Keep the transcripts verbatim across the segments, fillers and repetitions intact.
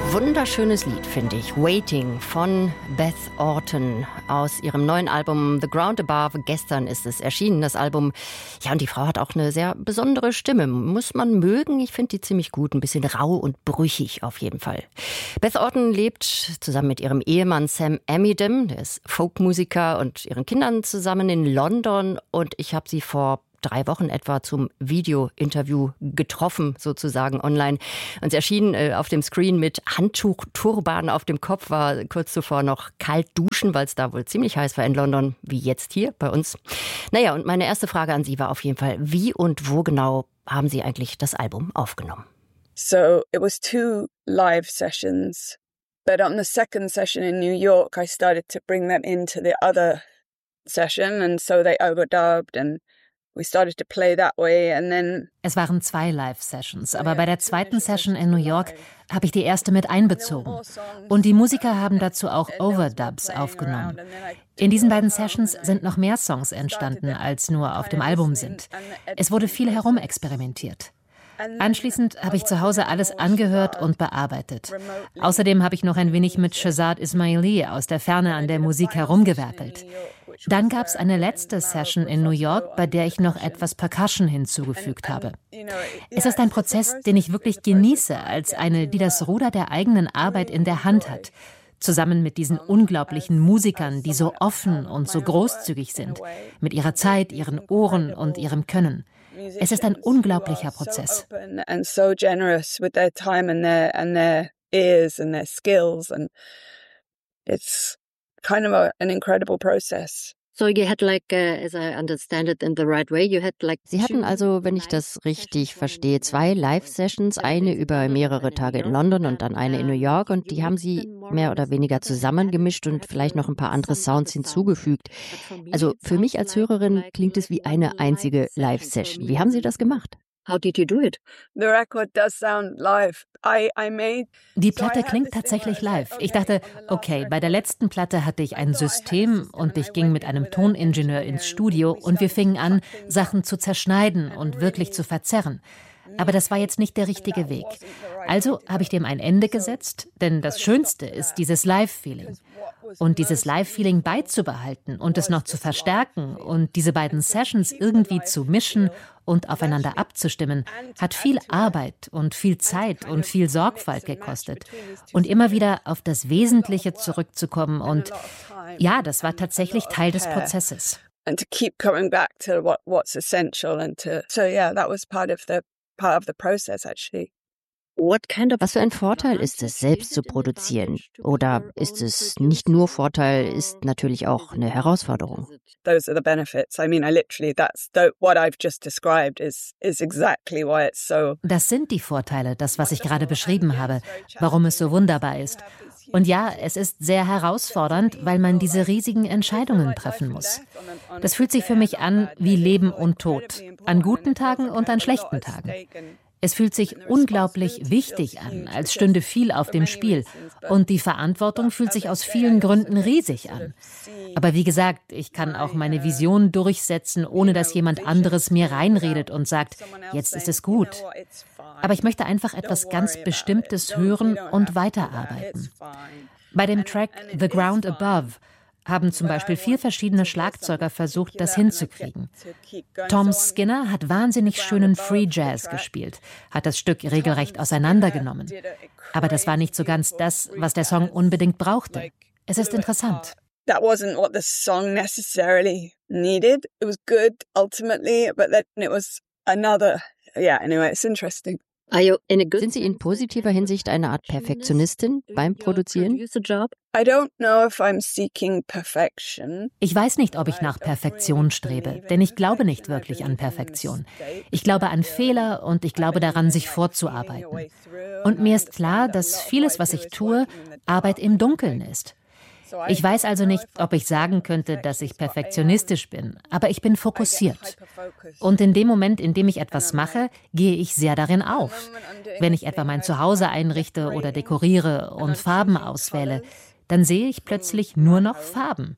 Wunderschönes Lied, finde ich. Waiting von Beth Orton aus ihrem neuen Album The Ground Above. Gestern ist es erschienen, das Album. Ja, und die Frau hat auch eine sehr besondere Stimme. Muss man mögen. Ich finde die ziemlich gut. Ein bisschen rau und brüchig auf jeden Fall. Beth Orton lebt zusammen mit ihrem Ehemann Sam Amidem, der ist Folkmusiker, und ihren Kindern zusammen in London. Und ich habe sie vor drei Wochen etwa zum Video-Interview getroffen, sozusagen online. Und sie erschien äh, auf dem Screen mit Handtuch, Turban auf dem Kopf, war kurz zuvor noch kalt duschen, weil es da wohl ziemlich heiß war in London, wie jetzt hier bei uns. Naja, und meine erste Frage an Sie war auf jeden Fall, wie und wo genau haben Sie eigentlich das Album aufgenommen? So it was two live sessions, but on the second session in New York, I started to bring them into the other session, and so they overdubbed and we started to play that way, and then es waren zwei Live-Sessions, aber bei der zweiten Session in New York habe ich die erste mit einbezogen. Und die Musiker haben dazu auch Overdubs aufgenommen. In diesen beiden Sessions sind noch mehr Songs entstanden, als nur auf dem Album sind. Es wurde viel herumexperimentiert. Anschließend habe ich zu Hause alles angehört und bearbeitet. Außerdem habe ich noch ein wenig mit Shazad Ismaili aus der Ferne an der Musik herumgewerkelt. Dann gab es eine letzte Session in New York, bei der ich noch etwas Percussion hinzugefügt habe. Es ist ein Prozess, den ich wirklich genieße, als eine, die das Ruder der eigenen Arbeit in der Hand hat. Zusammen mit diesen unglaublichen Musikern, die so offen und so großzügig sind, mit ihrer Zeit, ihren Ohren und ihrem Können. Es ist ein unglaublicher Prozess. Kind of a, an incredible process. So you had like, uh, as I understand it in the right way, you had like. Sie hatten also, wenn ich das richtig verstehe, zwei Live-Sessions, eine über mehrere Tage in London und dann eine in New York, und die haben Sie mehr oder weniger zusammengemischt und vielleicht noch ein paar andere Sounds hinzugefügt. Also für mich als Hörerin klingt es wie eine einzige Live-Session. Wie haben Sie das gemacht? How did you do it? The record does sound live. I, I made, Die Platte klingt tatsächlich live. Ich dachte, okay, bei der letzten Platte hatte ich ein System und ich ging mit einem Toningenieur ins Studio und wir fingen an, Sachen zu zerschneiden und wirklich zu verzerren. Aber das war jetzt nicht der richtige Weg. Also habe ich dem ein Ende gesetzt, denn das Schönste ist dieses Live-Feeling. Und dieses Live-Feeling beizubehalten und es noch zu verstärken und diese beiden Sessions irgendwie zu mischen und aufeinander abzustimmen, hat viel Arbeit und viel Zeit und viel Sorgfalt gekostet. Und immer wieder auf das Wesentliche zurückzukommen, und ja, das war tatsächlich Teil des Prozesses. And to keep coming back to what what's essential, and to so yeah, that was part of the part of the process actually. Was für ein Vorteil ist es, selbst zu produzieren? Oder ist es nicht nur Vorteil, ist natürlich auch eine Herausforderung? Those are the benefits. I mean, I literally, that's the, what I've just described is is exactly why it's so. Das sind die Vorteile, das, was ich gerade beschrieben habe, warum es so wunderbar ist. Und ja, es ist sehr herausfordernd, weil man diese riesigen Entscheidungen treffen muss. Das fühlt sich für mich an wie Leben und Tod, an guten Tagen und an schlechten Tagen. Es fühlt sich unglaublich wichtig an, als stünde viel auf dem Spiel. Und die Verantwortung fühlt sich aus vielen Gründen riesig an. Aber wie gesagt, ich kann auch meine Vision durchsetzen, ohne dass jemand anderes mir reinredet und sagt, jetzt ist es gut. Aber ich möchte einfach etwas ganz Bestimmtes hören und weiterarbeiten. Bei dem Track The Ground Above haben zum Beispiel vier verschiedene Schlagzeuger versucht, das hinzukriegen. Tom Skinner hat wahnsinnig schönen Free Jazz gespielt, hat das Stück regelrecht auseinandergenommen. Aber das war nicht so ganz das, was der Song unbedingt brauchte. Es ist interessant. That wasn't what the song necessarily needed. It was good ultimately, but then it was another. Yeah, anyway, it's interesting. Sind Sie in positiver Hinsicht eine Art Perfektionistin beim Produzieren? I don't know if I'm seeking perfection. Ich weiß nicht, ob ich nach Perfektion strebe, denn ich glaube nicht wirklich an Perfektion. Ich glaube an Fehler und ich glaube daran, sich vorzuarbeiten. Und mir ist klar, dass vieles, was ich tue, Arbeit im Dunkeln ist. Ich weiß also nicht, ob ich sagen könnte, dass ich perfektionistisch bin, aber ich bin fokussiert. Und in dem Moment, in dem ich etwas mache, gehe ich sehr darin auf. Wenn ich etwa mein Zuhause einrichte oder dekoriere und Farben auswähle, dann sehe ich plötzlich nur noch Farben.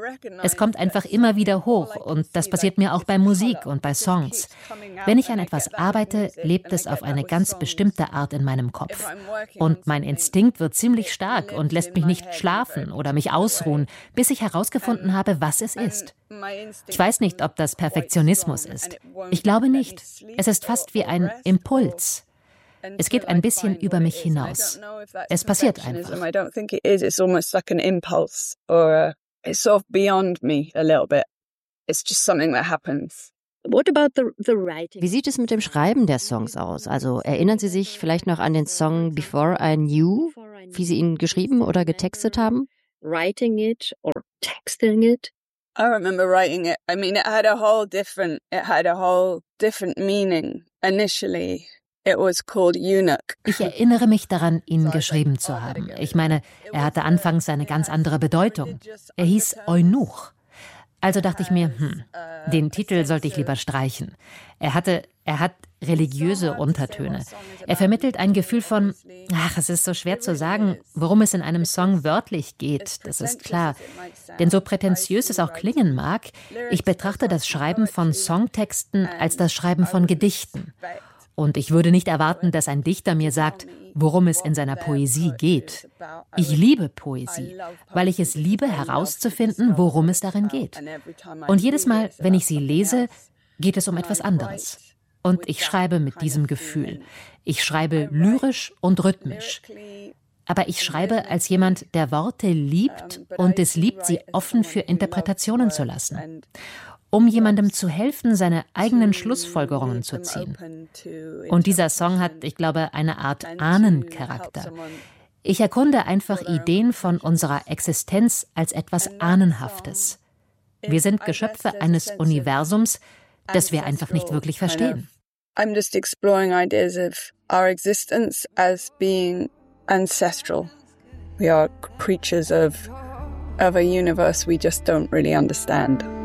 Es kommt einfach immer wieder hoch und das passiert mir auch bei Musik und bei Songs. Wenn ich an etwas arbeite, lebt es auf eine ganz bestimmte Art in meinem Kopf. Und mein Instinkt wird ziemlich stark und lässt mich nicht schlafen oder mich ausruhen, bis ich herausgefunden habe, was es ist. Ich weiß nicht, ob das Perfektionismus ist. Ich glaube nicht. Es ist fast wie ein Impuls. Es geht ein bisschen über mich hinaus. Es passiert einfach. I don't think it is. It's almost like an impulse, or it's sort of beyond me a little bit. It's just something that happens. What about the, the writing? Wie sieht es mit dem Schreiben der Songs aus? Also erinnern Sie sich vielleicht noch an den Song Before I Knew, wie Sie ihn geschrieben oder getextet haben? Writing it or texting it? I remember writing it. I mean, it had a whole different, it had a whole different meaning initially. It was called Eunuch. Ich erinnere mich daran, ihn geschrieben zu haben. Ich meine, er hatte anfangs eine ganz andere Bedeutung. Er hieß Eunuch. Also dachte ich mir, hm, den Titel sollte ich lieber streichen. Er hatte, er hat religiöse Untertöne. Er vermittelt ein Gefühl von, ach, es ist so schwer zu sagen, worum es in einem Song wörtlich geht, das ist klar. Denn so prätentiös es auch klingen mag, ich betrachte das Schreiben von Songtexten als das Schreiben von Gedichten. Und ich würde nicht erwarten, dass ein Dichter mir sagt, worum es in seiner Poesie geht. Ich liebe Poesie, weil ich es liebe, herauszufinden, worum es darin geht. Und jedes Mal, wenn ich sie lese, geht es um etwas anderes. Und ich schreibe mit diesem Gefühl. Ich schreibe lyrisch und rhythmisch. Aber ich schreibe als jemand, der Worte liebt und es liebt, sie offen für Interpretationen zu lassen. Um jemandem zu helfen, seine eigenen Schlussfolgerungen zu ziehen. Und dieser Song hat, ich glaube, eine Art Ahnencharakter. Ich erkunde einfach Ideen von unserer Existenz als etwas Ahnenhaftes. Wir sind Geschöpfe eines Universums, das wir einfach nicht wirklich verstehen. I'm just exploring ideas of our existence as being ancestral. We are creatures of, of a universe we just don't really understand.